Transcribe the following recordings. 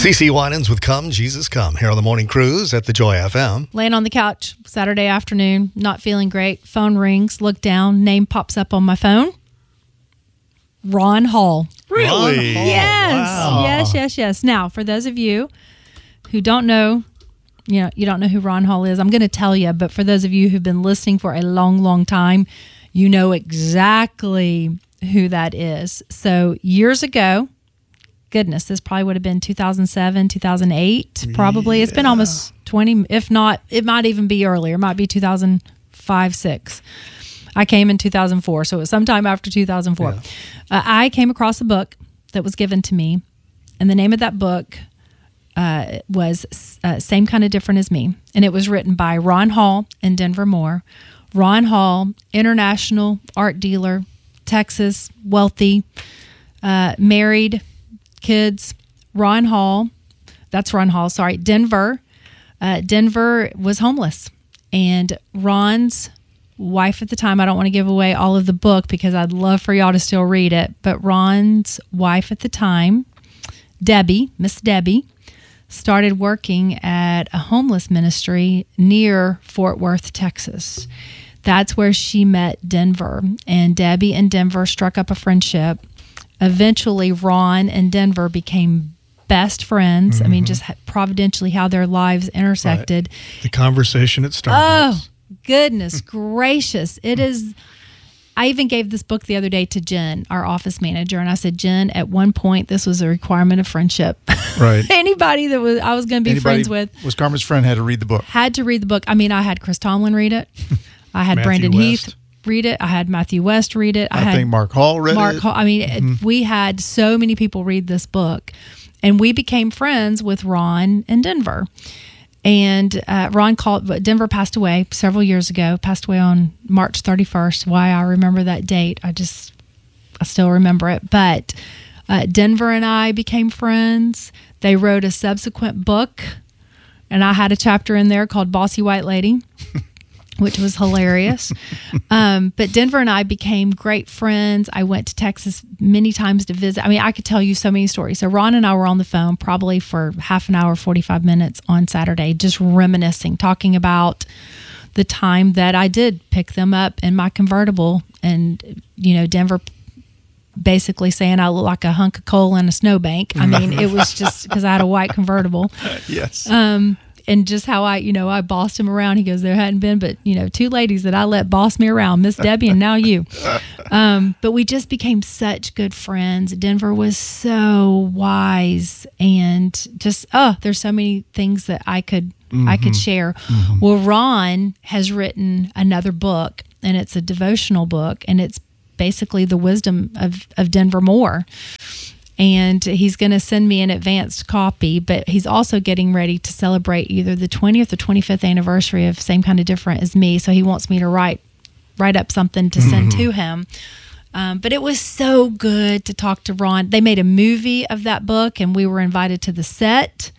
CeCe Winans with Come, Jesus Come, here on the Morning Cruise at the Joy FM. Laying on the couch Saturday afternoon, not feeling great. Phone rings, look down, name pops up on my phone. Ron Hall. Really? Yes, Wow. yes. Now, for those of you who don't know, you don't know who Ron Hall is, I'm going to tell you, but for those of you who've been listening for a long, long time, you know exactly who that is. So years ago, goodness, this probably would have been 2007, 2008, probably. It's been almost 20, if not, it might even be earlier. It might be 2005, 6. I came in 2004, so it was sometime after 2004. Yeah. I came across a book that was given to me, and the name of that book was Same Kind of Different as Me, and it was written by Ron Hall and Denver Moore. Ron Hall, international art dealer, Texas, wealthy, married, kids. Ron Hall, Denver. Denver was homeless, and Ron's wife at the time, I don't want to give away all of the book because I'd love for y'all to still read it, but Ron's wife at the time, Miss Debbie, started working at a homeless ministry near Fort Worth, Texas. That's where she met Denver, and Debbie and Denver struck up a friendship. Eventually, Ron and Denver became best friends. I mean, just providentially how their lives intersected. Right. The conversation at Starbucks. Oh, goodness gracious. It is. I even gave this book the other day to Jen, our office manager, and I said, Jen, at one point, this was a requirement of friendship. Right. Anybody that I was going to be friends with. Was Carmen's friend had to read the book. Had to read the book. I mean, I had Chris Tomlin read it. I had Matthew Brandon West. Heath read it. I had Matthew West read it. I think Mark Hall read it. Hall. I mean, we had so many people read this book, and we became friends with Ron and Denver. And Denver passed away several years ago, passed away on March 31st. Why I remember that date, I still remember it. But Denver and I became friends. They wrote a subsequent book, and I had a chapter in there called Bossy White Lady, which was hilarious. But Denver and I became great friends. I went to Texas many times to visit. I mean, I could tell you so many stories. So Ron and I were on the phone probably for half an hour, 45 minutes on Saturday, just reminiscing, talking about the time that I did pick them up in my convertible. And, Denver basically saying I look like a hunk of coal in a snowbank. I mean, it was just because I had a white convertible. Yes. And just how I bossed him around. He goes, there hadn't been but, 2 ladies that I let boss me around, Miss Debbie and now you. But we just became such good friends. Denver was so wise and just, there's so many things that I could share. Well, Ron has written another book, and it's a devotional book, and it's basically the wisdom of Denver Moore. And he's going to send me an advanced copy, but he's also getting ready to celebrate either the 20th or 25th anniversary of Same Kind of Different as Me. So he wants me to write up something to send to him. But it was so good to talk to Ron. They made a movie of that book, and we were invited to the set.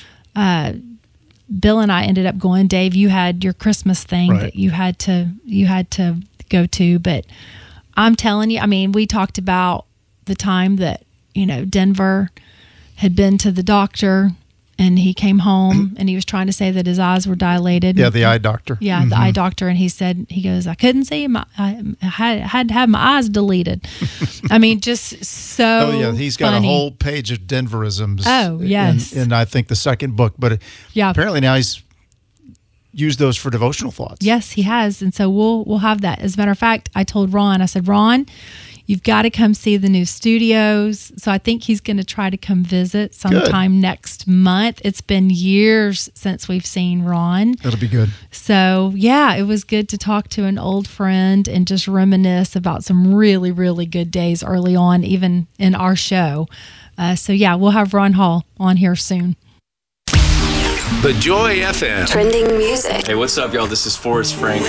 Bill and I ended up going. Dave, you had your Christmas thing that you had to go to. But I'm telling you, I mean, we talked about the time that Denver had been to the doctor, and he came home and he was trying to say that his eyes were dilated. Yeah, the eye doctor. Yeah, the eye doctor. And he goes, I couldn't see him. I had to have my eyes deleted. I mean, just so Oh, yeah, he's got funny. a whole page of Denverisms. Oh, yes. In I think the second book. But Yeah. apparently now he's used those for devotional thoughts. Yes, he has. And so we'll have that. As a matter of fact, I told Ron, I said, Ron, you've got to come see the new studios. So I think he's going to try to come visit sometime next month. It's been years since we've seen Ron. That'll be good. So, yeah, it was good to talk to an old friend and just reminisce about some really, really good days early on, even in our show. So, yeah, we'll have Ron Hall on here soon. The Joy FM. Trending music. Hey, what's up, y'all? This is Forrest Frank.